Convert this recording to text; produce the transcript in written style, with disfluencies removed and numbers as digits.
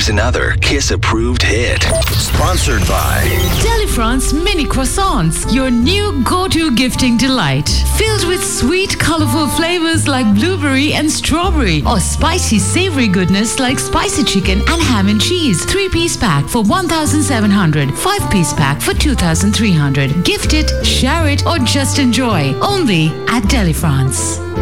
Here's another Kiss-approved hit. Sponsored by Delifrance Mini Croissants, your new go-to gifting delight. Filled with sweet, colorful flavors like blueberry and strawberry, or spicy, savory goodness like spicy chicken and ham and cheese. 3-piece pack for 1,700, 5-piece pack for 2,300. Gift it, share it, or just enjoy. Only at Delifrance.